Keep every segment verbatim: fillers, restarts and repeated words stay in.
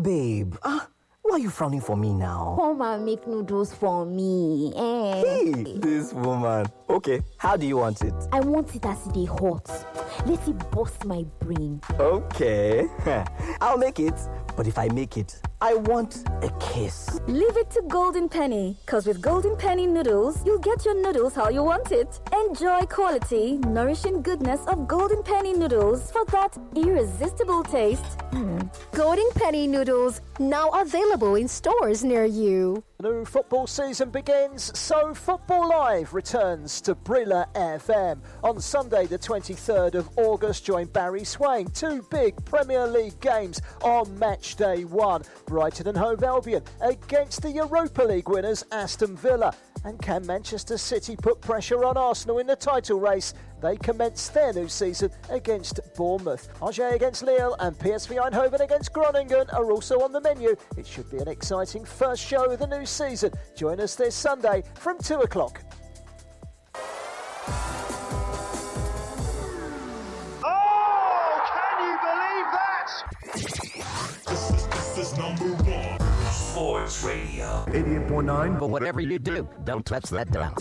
Babe, ah, why are you frowning for me now? Come and make noodles for me. Eh? Hey, this woman. Okay, how do you want it? I want it as they hot. Let it bust my brain. Okay, I'll make it. But if I make it, I want a kiss. Leave it to Golden Penny, because with Golden Penny noodles, you'll get your noodles how you want it. Enjoy quality, nourishing goodness of Golden Penny noodles for that irresistible taste. Mm. Golden Penny noodles, now available in stores near you. New football season begins, so Football Live returns to Brilla F M. On Sunday the twenty-third of August, join Barry Swain. Two big Premier League games on match day one. Brighton and Hove Albion against the Europa League winners Aston Villa. And can Manchester City put pressure on Arsenal in the title race? They commence their new season against Bournemouth. Angers against Lille and P S V Eindhoven against Groningen are also on the menu. It should be an exciting first show of the new season. Join us this Sunday from two o'clock. Oh, can you believe that? This is, this is number one. Sports Radio. eighty-eight point nine. But whatever you do, don't touch that dial.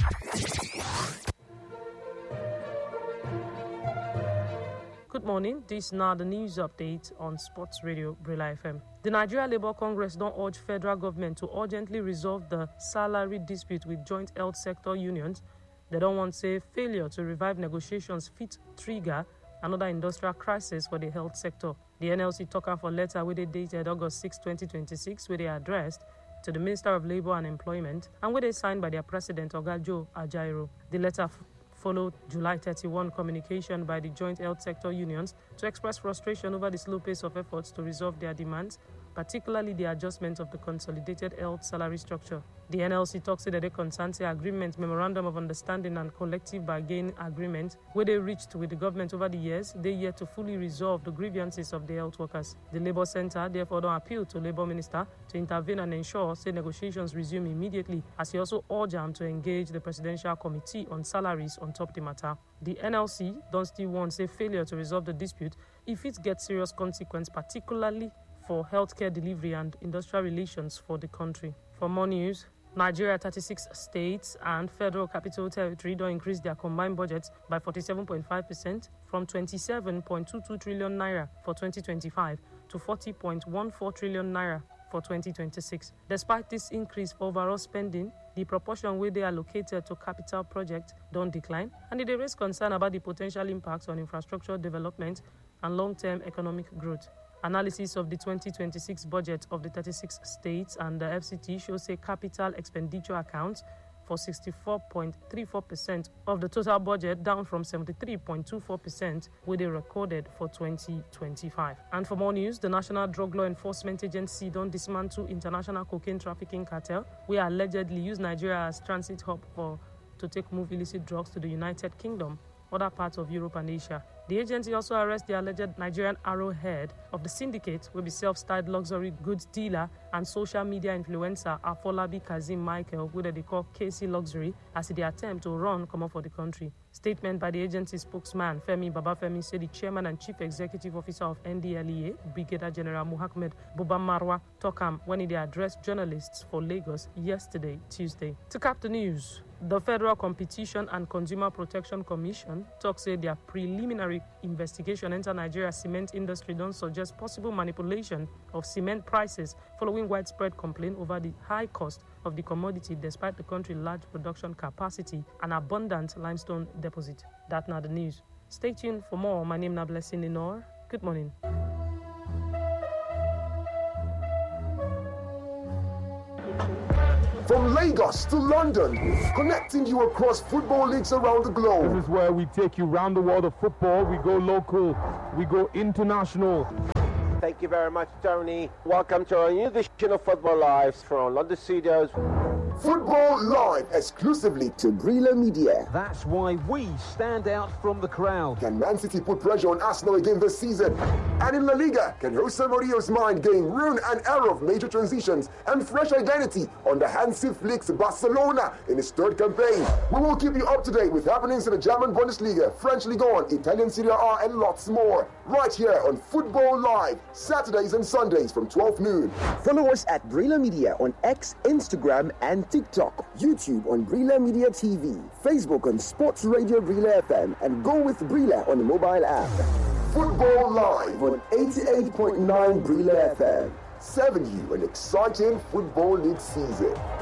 Good morning. This is now the news update on Sports Radio Brilla F M. The Nigeria Labour Congress don't urge federal government to urgently resolve the salary dispute with joint health sector unions. They don't want to say failure to revive negotiations fit trigger another industrial crisis for the health sector. The N L C took out for letter where they dated August sixth, twenty twenty-six, where they addressed to the Minister of Labour and Employment and where they signed by their president, Ogajo Ajaero. The letter f- followed July thirty-first communication by the joint health sector unions to express frustration over the slow pace of efforts to resolve their demands, particularly the adjustment of the consolidated health salary structure. The N L C talks that the Consultancy Agreement, Memorandum of Understanding and Collective Bargaining Agreement, where they reached with the government over the years, they yet to fully resolve the grievances of the health workers. The Labour Centre therefore don't appeal to Labour Minister to intervene and ensure say negotiations resume immediately, as he also urged them to engage the Presidential Committee on Salaries on top of the matter. The N L C don't still want say failure to resolve the dispute if it gets serious consequence, particularly for healthcare delivery and industrial relations for the country. For more news, Nigeria, thirty-six states and Federal Capital Territory don't increase their combined budgets by forty-seven point five percent from twenty-seven point two two trillion naira for twenty twenty-five to forty point one four trillion naira for twenty twenty-six. Despite this increase for overall spending, the proportion where they are allocated to capital projects don't decline, and they raise concern about the potential impacts on infrastructure development and long-term economic growth. Analysis of the twenty twenty-six budget of the thirty-six states and the F C T shows a capital expenditure accounts for sixty-four point three four percent of the total budget, down from seventy-three point two four percent where they recorded for twenty twenty-five. And for more news, the National Drug Law Enforcement Agency don't dismantle international cocaine trafficking cartel, we allegedly use Nigeria as transit hub for to take move illicit drugs to the United Kingdom, other parts of Europe and Asia. The agency also arrested the alleged Nigerian arrowhead of the syndicate, will be self-styled luxury goods dealer and social media influencer Afolabi Kazim Michael, who they call K C Luxury, as they attempt to run come up for the country. Statement by the agency spokesman Femi Babafemi said the chairman and chief executive officer of N D L E A, Brigadier General Muhammad Buba Marwa, talk am when he addressed journalists for Lagos yesterday, Tuesday. To cap the news, the Federal Competition and Consumer Protection Commission talks say their preliminary investigation into Nigeria's cement industry don't suggest possible manipulation of cement prices following widespread complaint over the high cost of the commodity despite the country's large production capacity and abundant limestone deposit. That's not the news. Stay tuned for more. My name is Blessing Inor. Good morning. From Lagos to London, connecting you across football leagues around the globe. This is where we take you around the world of football. We go local, we go international. Thank you very much, Tony. Welcome to our new edition of Football Live from London Studios. Football Live, exclusively to Brila Media. That's why we stand out from the crowd. Can Man City put pressure on Arsenal again this season? And in La Liga, can Jose Mourinho's mind gain ruin and error of major transitions and fresh identity under Hansi Flick's Barcelona in his third campaign? We will keep you up to date with happenings in the German Bundesliga, French Ligue one, Italian Serie A, and lots more. Right here on Football Live, Saturdays and Sundays from twelve noon. Follow us at Brila Media on X, Instagram, and TikTok. YouTube on Brila Media T V. Facebook on Sports Radio Brila F M. And go with Brila on the mobile app. Football Live on eighty-eight point nine Brila F M. Serving you an exciting Football League season.